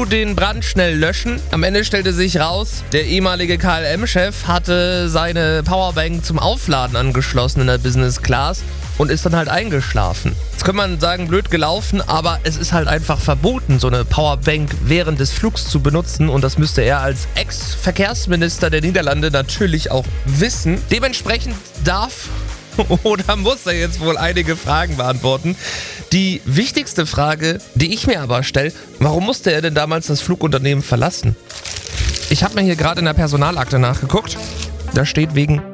Crew den Brand schnell löschen. Am Ende stellte sich raus, der ehemalige KLM-Chef hatte seine Powerbank zum Aufladen angeschlossen in der Business Class und ist dann halt eingeschlafen. Jetzt kann man sagen, blöd gelaufen, aber es ist halt einfach verboten, so eine Powerbank während des Flugs zu benutzen und das müsste er als Ex-Verkehrsminister der Niederlande natürlich auch wissen. Dementsprechend darf oder muss er jetzt wohl einige Fragen beantworten. Die wichtigste Frage, die ich mir aber stelle, warum musste er denn damals das Flugunternehmen verlassen? Ich habe mir hier gerade in der Personalakte nachgeguckt. Da steht wegen